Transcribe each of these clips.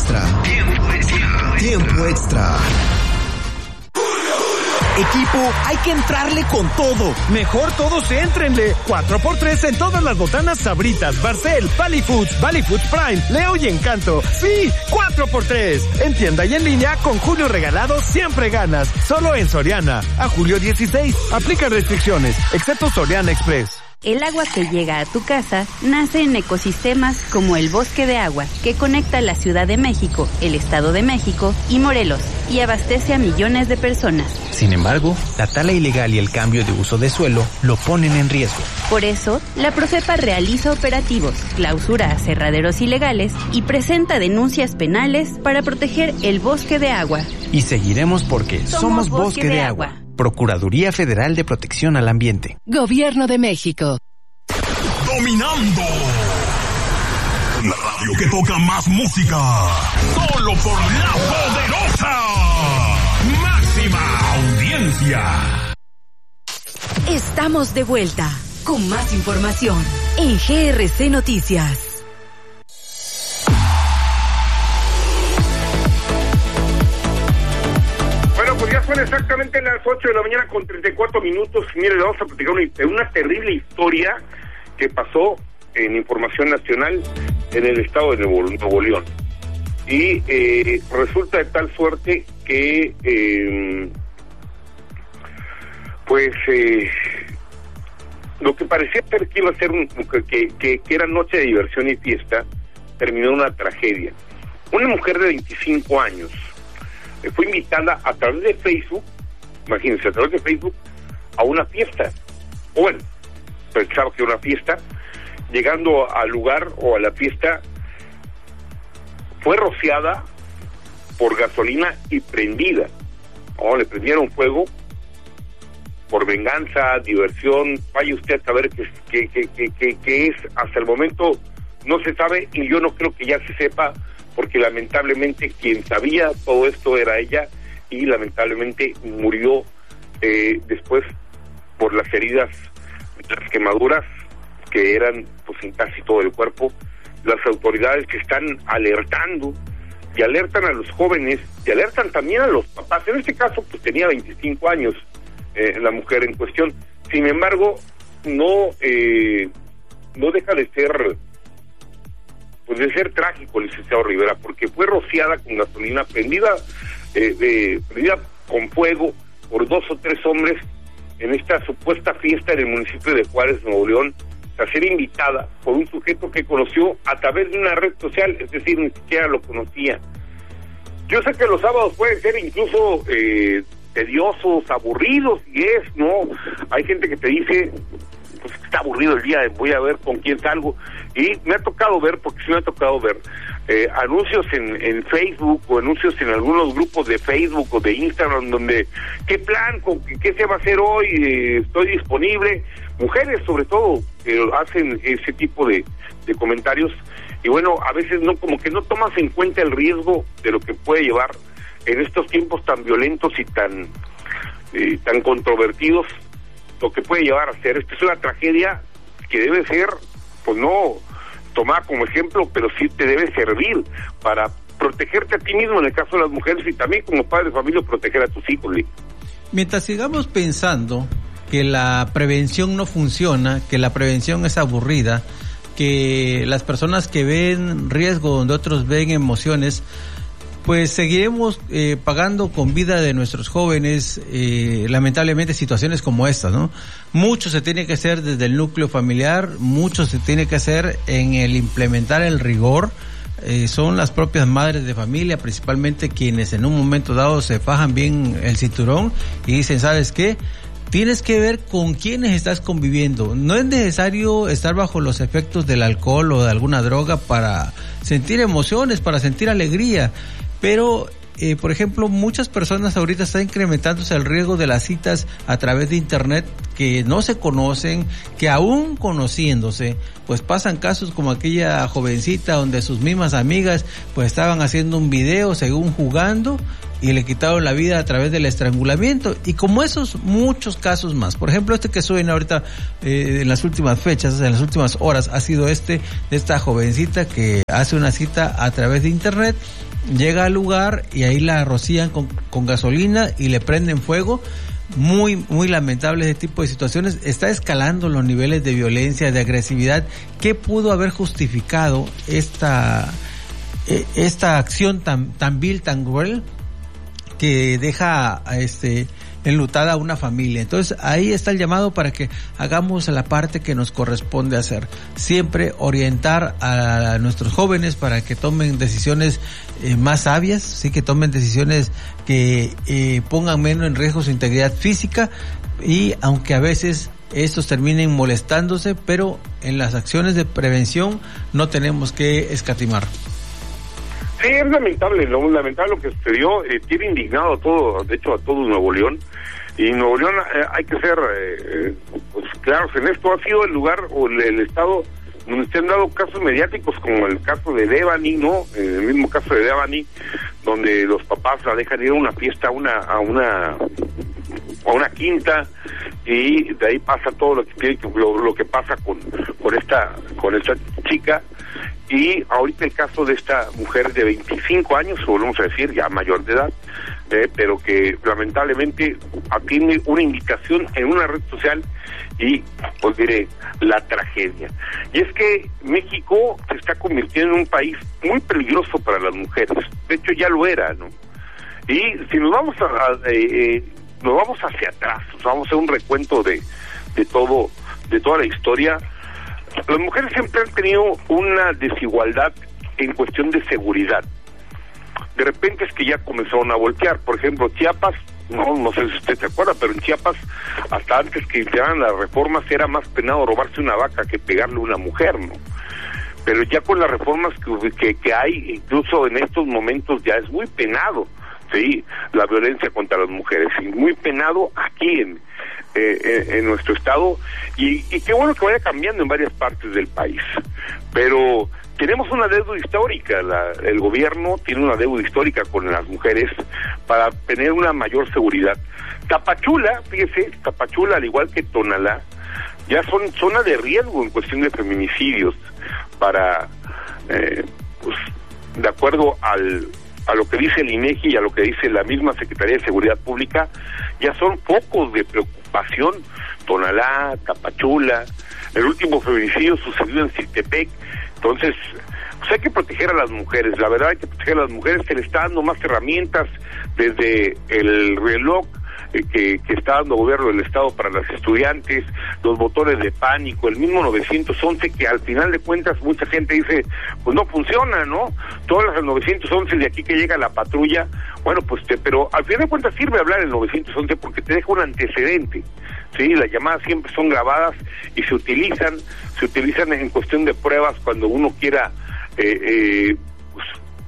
extra. Tiempo extra. Equipo, hay que entrarle con todo. Mejor todos éntrenle. 4x3 en todas las botanas Sabritas, Barcel, Valley Foods Prime, Leo y Encanto. Sí, 4x3. En tienda y en línea, con Julio Regalado siempre ganas. Solo en Soriana. A julio 16. Aplica restricciones, excepto Soriana Express. El agua que llega a tu casa nace en ecosistemas como el Bosque de Agua, que conecta la Ciudad de México, el Estado de México y Morelos, y abastece a millones de personas. Sin embargo, la tala ilegal y el cambio de uso de suelo lo ponen en riesgo. Por eso, la Profepa realiza operativos, clausura aserraderos ilegales y presenta denuncias penales para proteger el Bosque de Agua. Y seguiremos porque somos Bosque de Agua. Procuraduría Federal de Protección al Ambiente. Gobierno de México. Dominando. La radio que toca más música. Solo por La Poderosa. Máxima audiencia. Estamos de vuelta con más información en GRC Noticias. Pues ya son exactamente las 8 de la mañana con 34 minutos. Mire, le vamos a platicar una terrible historia que pasó en Información Nacional en el estado de Nuevo León. Y resulta de tal suerte que, lo que parecía ser que iba a ser que era noche de diversión y fiesta, terminó en una tragedia. Una mujer de 25 años fue invitada a través de Facebook, imagínense, a través de Facebook, a una fiesta. Bueno, pensaba que era una fiesta. Llegando al lugar o a la fiesta, fue rociada por gasolina y prendida. Le prendieron fuego por venganza, diversión. Vaya usted a saber qué es. Hasta el momento no se sabe y yo no creo que ya se sepa, porque lamentablemente quien sabía todo esto era ella y lamentablemente murió después por las heridas, las quemaduras que eran pues en casi todo el cuerpo. Las autoridades que están alertando y alertan a los jóvenes y alertan también a los papás. En este caso pues tenía 25 años la mujer en cuestión. Sin embargo, no deja de ser trágico, licenciado Rivera, porque fue rociada con gasolina, prendida con fuego por 2 o 3 hombres en esta supuesta fiesta en el municipio de Juárez, Nuevo León, tras ser invitada por un sujeto que conoció a través de una red social, es decir, ni siquiera lo conocía. Yo sé que los sábados pueden ser incluso tediosos, aburridos, y ¿no? Hay gente que te dice, pues está aburrido el día, voy a ver con quién salgo. Y me ha tocado ver, porque sí me ha tocado ver, anuncios en Facebook o anuncios en algunos grupos de Facebook o de Instagram donde, ¿qué plan? ¿Qué se va a hacer hoy? Estoy disponible. Mujeres, sobre todo, hacen ese tipo de comentarios. Y bueno, a veces no, como que no tomas en cuenta el riesgo de lo que puede llevar en estos tiempos tan violentos y tan controvertidos, lo que puede llevar a ser. Esta es una tragedia que debe ser, pues no tomar como ejemplo, pero sí te debe servir para protegerte a ti mismo en el caso de las mujeres y también como padre de familia proteger a tus hijos. Mientras sigamos pensando que la prevención no funciona, que la prevención es aburrida, que las personas que ven riesgo donde otros ven emociones, pues seguiremos pagando con vida de nuestros jóvenes, lamentablemente, situaciones como esta, ¿no? Mucho se tiene que hacer desde el núcleo familiar, mucho se tiene que hacer en el implementar el rigor. Son las propias madres de familia, principalmente, quienes en un momento dado se fajan bien el cinturón y dicen, ¿sabes qué? Tienes que ver con quiénes estás conviviendo. No es necesario estar bajo los efectos del alcohol o de alguna droga para sentir emociones, para sentir alegría. Pero, por ejemplo, muchas personas ahorita están incrementándose el riesgo de las citas a través de internet que no se conocen, que aún conociéndose, pues pasan casos como aquella jovencita donde sus mismas amigas pues estaban haciendo un video según jugando y le quitaron la vida a través del estrangulamiento, y como esos muchos casos más. Por ejemplo, este que suena ahorita en las últimas fechas, en las últimas horas, ha sido de esta jovencita que hace una cita a través de internet llega al lugar y ahí la rocían con gasolina y le prenden fuego. Muy, muy lamentable ese tipo de situaciones. Está escalando los niveles de violencia, de agresividad. ¿Qué pudo haber justificado esta acción tan vil, tan cruel, que deja enlutada a una familia? Entonces ahí está el llamado para que hagamos la parte que nos corresponde hacer, siempre orientar a nuestros jóvenes para que tomen decisiones más sabias, sí, que tomen decisiones que pongan menos en riesgo su integridad física, y aunque a veces estos terminen molestándose, pero en las acciones de prevención no tenemos que escatimar. Sí, es lamentable lo que sucedió. Tiene indignado todo, de hecho, a todo Nuevo León. Y Nuevo León, hay que ser pues claros en esto, ha sido el lugar o el estado donde se han dado casos mediáticos, como el caso de Devani, ¿no? El mismo caso de Devani, donde los papás la dejan ir a una fiesta, a una quinta, y de ahí pasa todo lo que pasa con esta chica. Y ahorita el caso de esta mujer de 25 años, volvemos a decir, ya mayor de edad, pero que lamentablemente atiende una indicación en una red social y, pues diré, la tragedia. Y es que México se está convirtiendo en un país muy peligroso para las mujeres. De hecho, ya lo era, ¿no? Y si nos vamos hacia atrás, vamos a hacer un recuento de toda la historia. Las mujeres siempre han tenido una desigualdad en cuestión de seguridad. De repente es que ya comenzaron a voltear. Por ejemplo, Chiapas, no sé si usted se acuerda, pero en Chiapas, hasta antes que iniciaran las reformas, era más penado robarse una vaca que pegarle a una mujer, ¿no? Pero ya con las reformas que hay, incluso en estos momentos, ya es muy penado, ¿sí?, la violencia contra las mujeres, y muy penado aquí en nuestro estado, y qué bueno que vaya cambiando en varias partes del país. Pero tenemos una deuda histórica, el gobierno tiene una deuda histórica con las mujeres para tener una mayor seguridad. Tapachula, fíjese, Tapachula, al igual que Tonalá, ya son zona de riesgo en cuestión de feminicidios, para pues, de acuerdo a lo que dice el INEGI y a lo que dice la misma Secretaría de Seguridad Pública, ya son focos de preocupación. Tonalá, Tapachula, el último feminicidio sucedió en Siltepec. Entonces, pues hay que proteger a las mujeres, la verdad hay que proteger a las mujeres. Se le está dando más herramientas, desde el reloj que está dando el gobierno del estado para las estudiantes, los botones de pánico, el mismo 911, que al final de cuentas mucha gente dice, pues no funciona, ¿no? Todas las 911 de aquí que llega la patrulla, bueno, pues pero al final de cuentas sirve hablar el 911 porque te deja un antecedente, ¿sí? Las llamadas siempre son grabadas y se utilizan en cuestión de pruebas cuando uno quiera pues,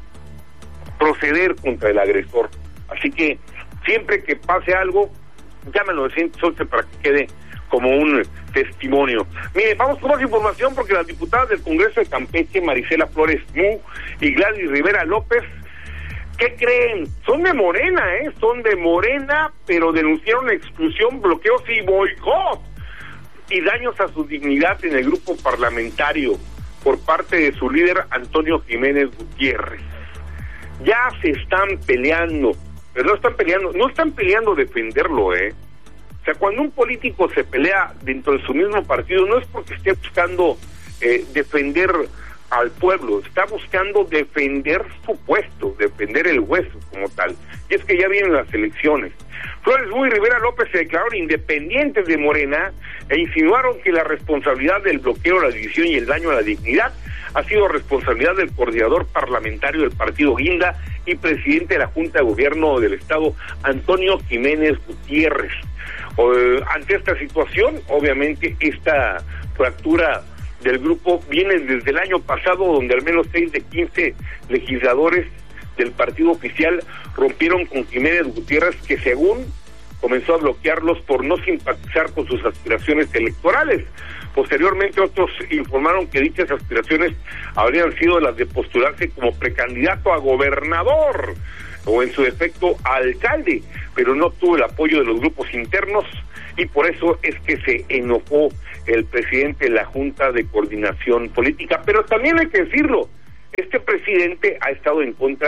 proceder contra el agresor. Así que siempre que pase algo, llame al 911 para que quede como un testimonio. Mire, vamos con más información porque las diputadas del Congreso de Campeche, Marisela Flores Mu y Gladys Rivera López, ¿qué creen? Son de Morena, son de Morena, pero denunciaron exclusión, bloqueos y boicot y daños a su dignidad en el grupo parlamentario por parte de su líder Antonio Jiménez Gutiérrez. Ya se están peleando. Pero no están peleando defenderlo, O sea, cuando un político se pelea dentro de su mismo partido, no es porque esté buscando defender al pueblo, está buscando defender su puesto, defender el hueso como tal. Y es que ya vienen las elecciones. Flores Mu y Rivera López se declararon independientes de Morena e insinuaron que la responsabilidad del bloqueo, la división y el daño a la dignidad ha sido responsabilidad del coordinador parlamentario del partido Guinda y presidente de la Junta de Gobierno del Estado, Antonio Jiménez Gutiérrez. Ante esta situación, obviamente, esta fractura del grupo viene desde el año pasado, donde al menos 6 de 15 legisladores del partido oficial rompieron con Jiménez Gutiérrez, que según comenzó a bloquearlos por no simpatizar con sus aspiraciones electorales. Posteriormente otros informaron que dichas aspiraciones habrían sido las de postularse como precandidato a gobernador o en su defecto a alcalde, pero no tuvo el apoyo de los grupos internos y por eso es que se enojó el presidente de la Junta de Coordinación Política. Pero también hay que decirlo, este presidente ha estado en contra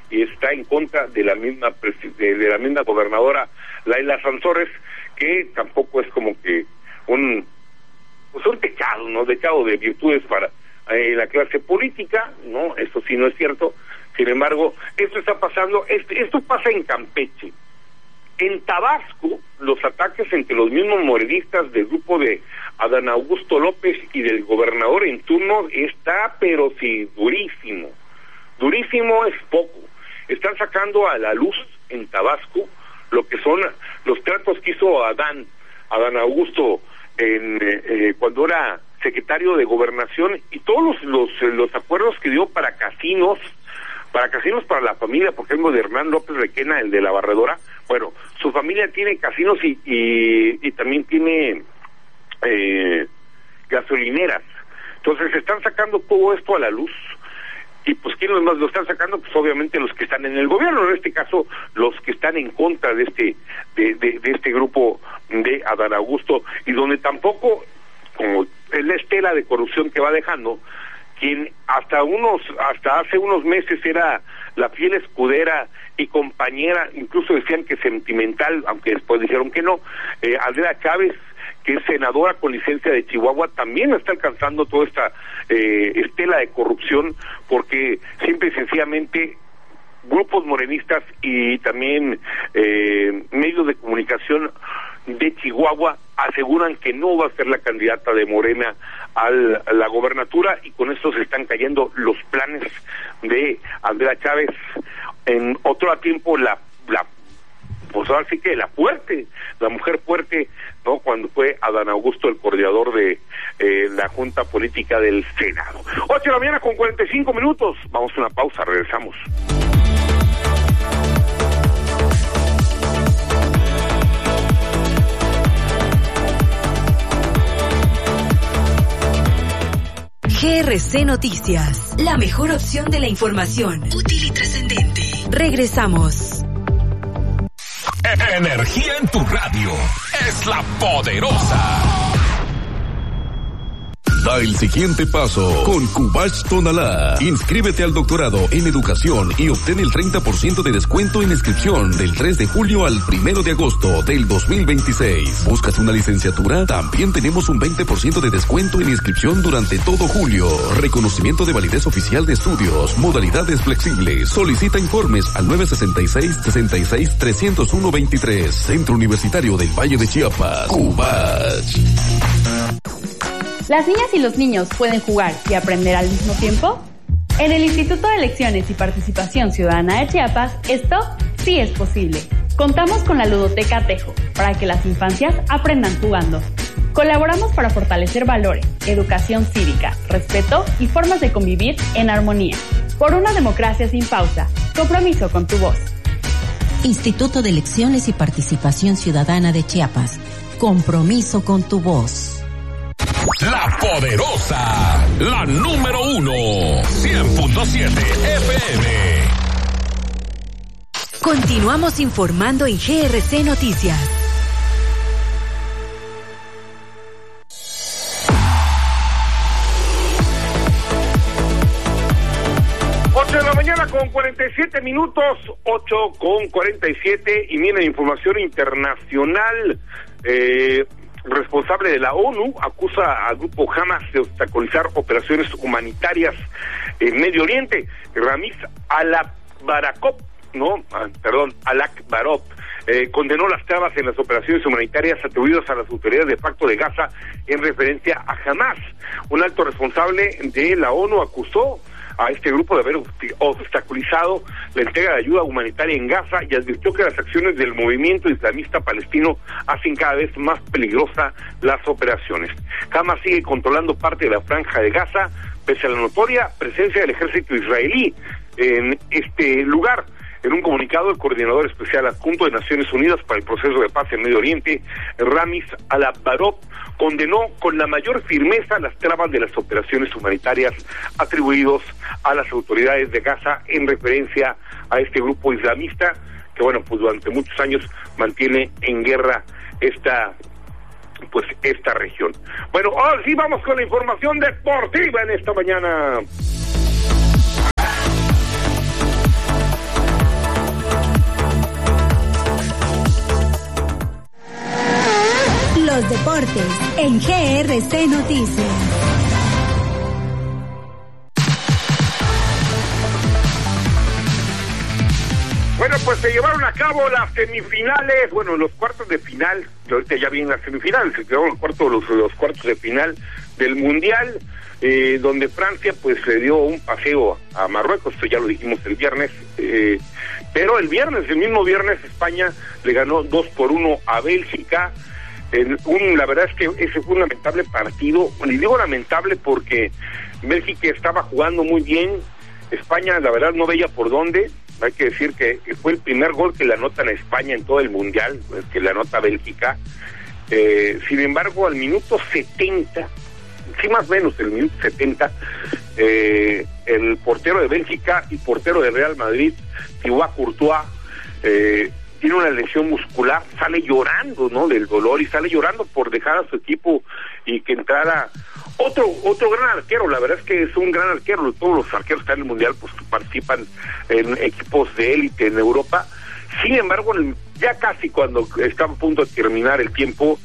y está en contra de la misma gobernadora Laila Sansores, que tampoco es como que un techado, ¿no? Techado de virtudes para la clase política, ¿no? Eso sí no es cierto. Sin embargo, esto está pasando, esto pasa en Campeche. En Tabasco, los ataques entre los mismos morenistas del grupo de Adán Augusto López y del gobernador en turno está, pero sí, durísimo. Durísimo es poco. Están sacando a la luz en Tabasco lo que son los tratos que hizo Adán Augusto cuando era secretario de Gobernación, y todos los acuerdos que dio para casinos para la familia, por ejemplo, de Hernán López Requena, el de la Barredora. Bueno, su familia tiene casinos y también tiene gasolineras. Entonces están sacando todo esto a la luz. Y pues ¿quiénes más lo están sacando? Pues obviamente los que están en el gobierno, en este caso los que están en contra de este grupo de Adán Augusto, y donde tampoco, como es la estela de corrupción que va dejando, quien hasta hace unos meses era la fiel escudera y compañera, incluso decían que sentimental, aunque después dijeron que no, Andrea Chávez, que es senadora con licencia de Chihuahua, también está alcanzando toda esta estela de corrupción, porque simple y sencillamente grupos morenistas y también medios de comunicación de Chihuahua aseguran que no va a ser la candidata de Morena a la gobernatura, y con esto se están cayendo los planes de Andrea Chávez. En otro tiempo pues ahora sí que la mujer fuerte, ¿no? Cuando fue Adán Augusto el coordinador de la Junta Política del Senado. 8 de la mañana con 45 minutos. Vamos a una pausa, regresamos. GRC Noticias, la mejor opción de la información, útil y trascendente. Regresamos. Energía en tu radio es La Poderosa. Da el siguiente paso con Cubach Tonalá. Inscríbete al doctorado en educación y obtén el 30% de descuento en inscripción del 3 de julio al 1 de agosto del 2026. ¿Buscas una licenciatura? También tenemos un 20% de descuento en inscripción durante todo julio. Reconocimiento de validez oficial de estudios, modalidades flexibles. Solicita informes al 966-66-301-23. Centro Universitario del Valle de Chiapas. Cubach. ¿Las niñas y los niños pueden jugar y aprender al mismo tiempo? En el Instituto de Elecciones y Participación Ciudadana de Chiapas, esto sí es posible. Contamos con la Ludoteca Tejo, para que las infancias aprendan jugando. Colaboramos para fortalecer valores, educación cívica, respeto y formas de convivir en armonía. Por una democracia sin pausa, compromiso con tu voz. Instituto de Elecciones y Participación Ciudadana de Chiapas, compromiso con tu voz. La Poderosa, la número 1, 100.7 FM. Continuamos informando en GRC Noticias. 8 de la mañana con 47 minutos, 8:47, y viene información internacional. Responsable de la ONU acusa al grupo Hamas de obstaculizar operaciones humanitarias en Medio Oriente. Ramiz Alakbarov condenó las trabas en las operaciones humanitarias atribuidas a las autoridades de facto de Gaza en referencia a Hamas. Un alto responsable de la ONU acusó a este grupo de haber obstaculizado la entrega de ayuda humanitaria en Gaza, y advirtió que las acciones del movimiento islamista palestino hacen cada vez más peligrosa las operaciones. Hamas sigue controlando parte de la franja de Gaza, pese a la notoria presencia del ejército israelí en este lugar. En un comunicado, el coordinador especial adjunto de Naciones Unidas para el proceso de paz en Medio Oriente, Ramiz Alakbarov, condenó con la mayor firmeza las trabas de las operaciones humanitarias atribuidos a las autoridades de Gaza en referencia a este grupo islamista que, bueno, pues durante muchos años mantiene en guerra esta región. Bueno, ahora sí vamos con la información deportiva en esta mañana. deportes en GRC Noticias. Bueno, pues se llevaron a cabo las semifinales, los cuartos de final, ahorita ya vienen las semifinales, se quedaron los cuartos de final del Mundial, donde Francia pues le dio un paseo a Marruecos, esto ya lo dijimos el viernes, pero el mismo viernes, España le ganó 2-1 a Bélgica. La verdad es que ese fue un lamentable partido, y digo lamentable porque Bélgica estaba jugando muy bien, España la verdad no veía por dónde. Hay que decir que fue el primer gol que le anotan a España en todo el Mundial, que le anota Bélgica. Sin embargo, al minuto 70, sí más o menos el minuto 70, el portero de Bélgica y portero de Real Madrid, Thibaut Courtois, tiene una lesión muscular, sale llorando, ¿no?, del dolor, y sale llorando por dejar a su equipo y que entrara otro gran arquero. La verdad es que es un gran arquero. Todos los arqueros que están en el Mundial pues participan en equipos de élite en Europa. Sin embargo, ya casi cuando está a punto de terminar el tiempo,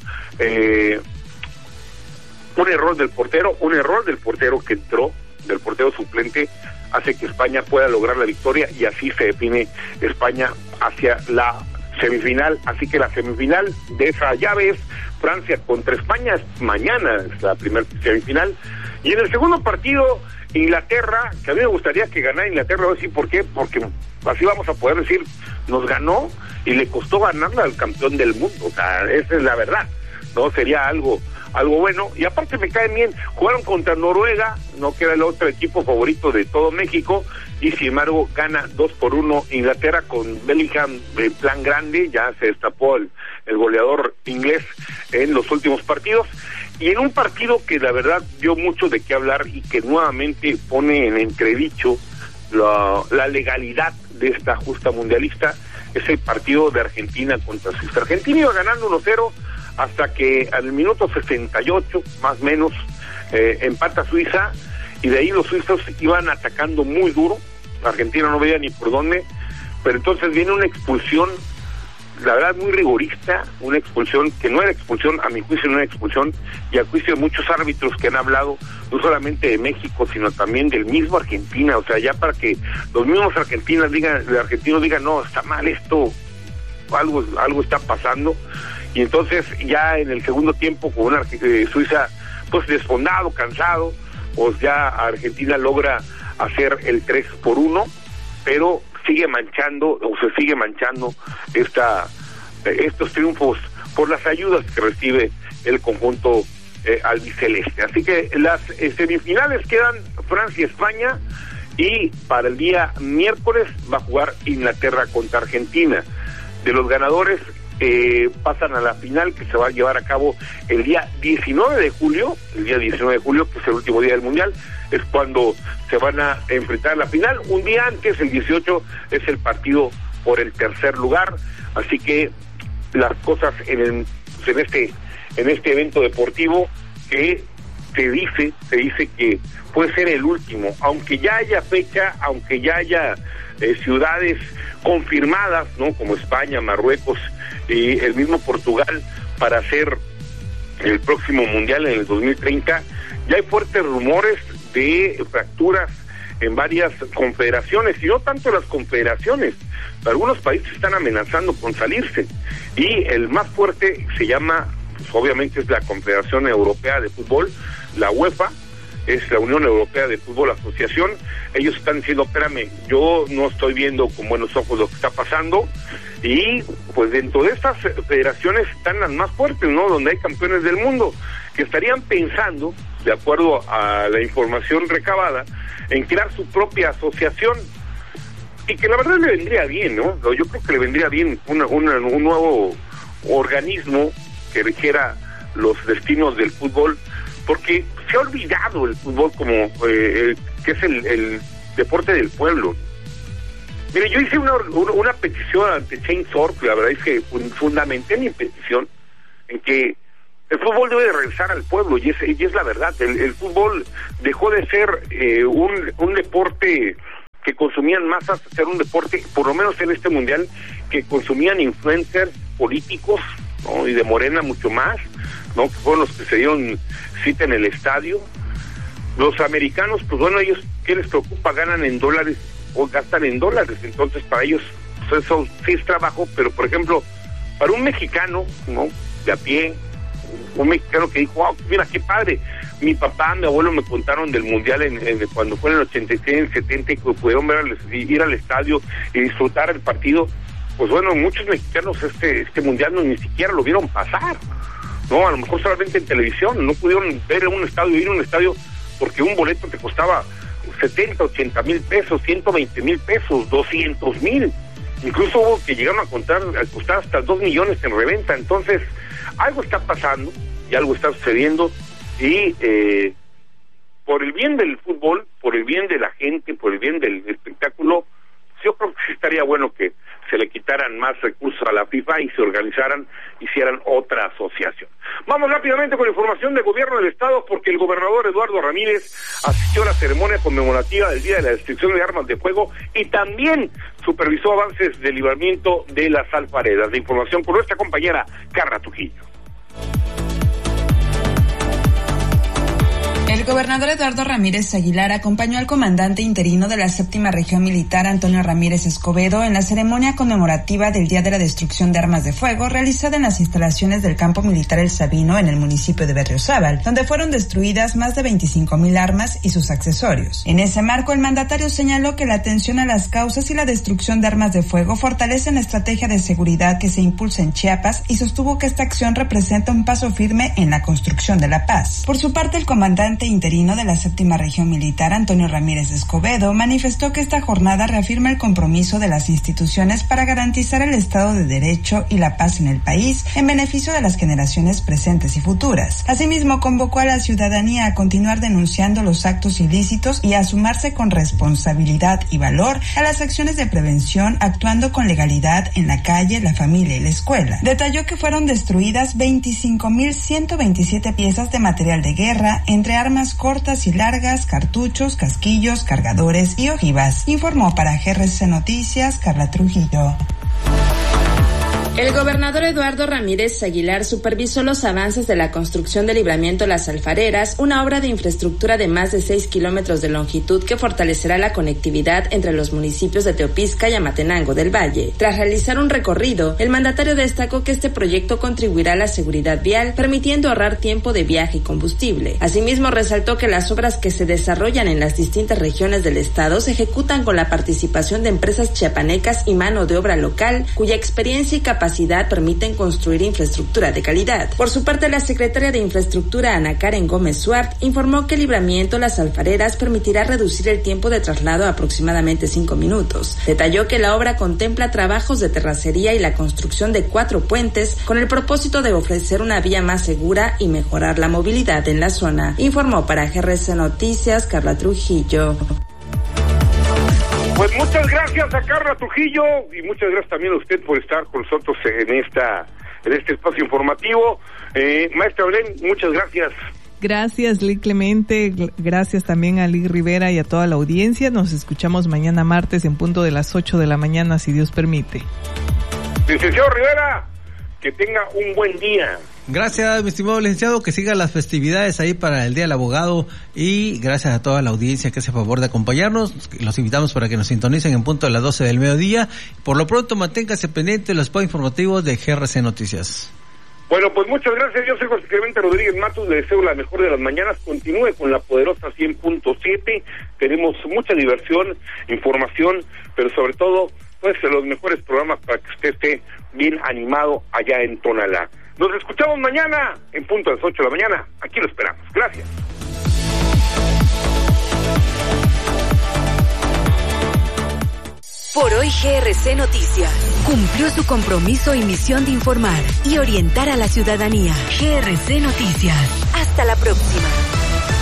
un error del portero que entró, del portero suplente, hace que España pueda lograr la victoria, y así se define España hacia la semifinal. Así que la semifinal de esa llave es Francia contra España, mañana es la primera semifinal. Y en el segundo partido, Inglaterra, que a mí me gustaría que ganara Inglaterra, voy a decir por qué, porque así vamos a poder decir, nos ganó y le costó ganarla al campeón del mundo. O sea, esa es la verdad, ¿no? Sería algo bueno, y aparte me caen bien. Jugaron contra Noruega, no que era el otro equipo favorito de todo México, y sin embargo gana 2-1 Inglaterra con Bellingham en plan grande. Ya se destapó el goleador inglés en los últimos partidos, y en un partido que la verdad dio mucho de qué hablar y que nuevamente pone en entredicho la legalidad de esta justa mundialista, es el partido de Argentina contra Suiza. Argentina iba ganando 1-0 hasta que al minuto 68, más o menos, empata Suiza, y de ahí los suizos iban atacando muy duro. Argentina no veía ni por dónde, pero entonces viene una expulsión, la verdad muy rigorista, una expulsión que no era expulsión, a mi juicio no era expulsión, y a juicio de muchos árbitros que han hablado, no solamente de México, sino también del mismo Argentina. O sea, ya para que los mismos argentinos digan, no, está mal esto, algo está pasando. Y entonces ya en el segundo tiempo, con una Suiza pues desfondado, cansado, pues ya Argentina logra hacer el 3-1, pero se sigue manchando estos triunfos por las ayudas que recibe el conjunto albiceleste. Así que las semifinales quedan Francia y España, y para el día miércoles va a jugar Inglaterra contra Argentina. De los ganadores pasan a la final, que se va a llevar a cabo el día 19 de julio, que es el último día del Mundial, es cuando se van a enfrentar a la final. Un día antes, el 18, es el partido por el tercer lugar. Así que las cosas en este evento deportivo, que se dice que puede ser el último, aunque ya haya fecha, aunque ya haya ciudades confirmadas, ¿no?, como España, Marruecos y el mismo Portugal, para hacer el próximo Mundial en el 2030. Ya hay fuertes rumores de fracturas en varias confederaciones, y no tanto las confederaciones, algunos países están amenazando con salirse, y el más fuerte se llama, pues obviamente es la Confederación Europea de Fútbol, la UEFA, es la Unión Europea de Fútbol Asociación. Ellos están diciendo, espérame, yo no estoy viendo con buenos ojos lo que está pasando, y pues dentro de estas federaciones están las más fuertes, ¿no?, donde hay campeones del mundo, que estarían pensando, de acuerdo a la información recabada, en crear su propia asociación, y que la verdad le vendría bien, ¿no? Yo creo que le vendría bien un nuevo organismo que rigiera los destinos del fútbol, porque se ha olvidado el fútbol como que es el deporte del pueblo. Mire, yo hice una petición ante Chainsorg, la verdad es que fundamenté mi petición en que el fútbol debe de regresar al pueblo, y es la verdad. El fútbol dejó de ser un deporte que consumían masas, a ser un deporte, por lo menos en este mundial, que consumían influencers políticos, ¿no?, y de Morena mucho más. ¿no? Que fueron los que se dieron cita en el estadio. Los americanos, pues bueno, ellos, ¿qué les preocupa? Ganan en dólares o gastan en dólares, entonces para ellos pues eso sí es trabajo, pero por ejemplo, para un mexicano, ¿no? De a pie, un mexicano que dijo, wow, mira qué padre, mi papá, mi abuelo me contaron del mundial cuando fue en el 86, en el 70, y pudieron ir al estadio y disfrutar el partido. Pues bueno, muchos mexicanos este mundial ni siquiera lo vieron pasar, no, a lo mejor solamente en televisión, no pudieron ver un estadio, ir a un estadio, porque un boleto te costaba 70, 80 mil pesos, 120 mil pesos, 200 mil, incluso hubo que llegaron a costar hasta 2 millones en reventa. Entonces algo está pasando y algo está sucediendo, y por el bien del fútbol, por el bien de la gente, por el bien del espectáculo, yo creo que sí estaría bueno que se le quitaran más recursos a la FIFA y se organizaran, hicieran otra asociación. Vamos rápidamente con información del gobierno del estado, porque el gobernador Eduardo Ramírez asistió a la ceremonia conmemorativa del Día de la Destrucción de Armas de Fuego y también supervisó avances del libramiento de las alfaredas. De información con nuestra compañera Carla Trujillo. El gobernador Eduardo Ramírez Aguilar acompañó al comandante interino de la 7ª Región Militar, Antonio Ramírez Escobedo, en la ceremonia conmemorativa del Día de la Destrucción de Armas de Fuego, realizada en las instalaciones del Campo Militar El Sabino, en el municipio de Berriozábal, donde fueron destruidas más de 25,000 armas y sus accesorios. En ese marco, el mandatario señaló que la atención a las causas y la destrucción de armas de fuego fortalecen la estrategia de seguridad que se impulsa en Chiapas, y sostuvo que esta acción representa un paso firme en la construcción de la paz. Por su parte, el comandante interino de la 7ª Región Militar, Antonio Ramírez Escobedo, manifestó que esta jornada reafirma el compromiso de las instituciones para garantizar el Estado de Derecho y la paz en el país, en beneficio de las generaciones presentes y futuras. Asimismo, convocó a la ciudadanía a continuar denunciando los actos ilícitos y a sumarse con responsabilidad y valor a las acciones de prevención, actuando con legalidad en la calle, la familia y la escuela. Detalló que fueron destruidas 25,127 piezas de material de guerra, entre armas cortas y largas, cartuchos, casquillos, cargadores y ojivas. Informó para GRC Noticias Carla Trujillo. El gobernador Eduardo Ramírez Aguilar supervisó los avances de la construcción del libramiento Las Alfareras, una obra de infraestructura de más de 6 kilómetros de longitud que fortalecerá la conectividad entre los municipios de Teopisca y Amatenango del Valle. Tras realizar un recorrido, el mandatario destacó que este proyecto contribuirá a la seguridad vial, permitiendo ahorrar tiempo de viaje y combustible. Asimismo, resaltó que las obras que se desarrollan en las distintas regiones del estado se ejecutan con la participación de empresas chiapanecas y mano de obra local, cuya experiencia y capacidad permiten construir infraestructura de calidad. Por su parte, la secretaria de Infraestructura, Ana Karen Gómez Suart, informó que el libramiento Las Alfareras permitirá reducir el tiempo de traslado a aproximadamente 5 minutos. Detalló que la obra contempla trabajos de terracería y la construcción de 4 puentes con el propósito de ofrecer una vía más segura y mejorar la movilidad en la zona. Informó para GRC Noticias Carla Trujillo. Pues muchas gracias a Carla Trujillo y muchas gracias también a usted por estar con nosotros en este espacio informativo. Maestra Belén, muchas gracias. Gracias, Lee Clemente, gracias también a Lee Rivera y a toda la audiencia. Nos escuchamos mañana martes en punto de las 8 de la mañana, si Dios permite. Licenciado Rivera, que tenga un buen día. Gracias, mi estimado licenciado, que sigan las festividades ahí para el Día del Abogado, y gracias a toda la audiencia que hace el favor de acompañarnos. Los invitamos para que nos sintonicen en punto de las 12 del mediodía. Por lo pronto, manténgase pendiente de los spots informativos de GRC Noticias. Bueno, pues muchas gracias. Yo soy José Clemente Rodríguez Matos, le deseo la mejor de las mañanas. Continúe con la poderosa 100.7. Tenemos mucha diversión, información, pero sobre todo, pues los mejores programas para que usted esté bien animado allá en Tonalá. Nos escuchamos mañana en punto de las 8 de la mañana. Aquí lo esperamos. Gracias. Por hoy GRC Noticias cumplió su compromiso y misión de informar y orientar a la ciudadanía. GRC Noticias. Hasta la próxima.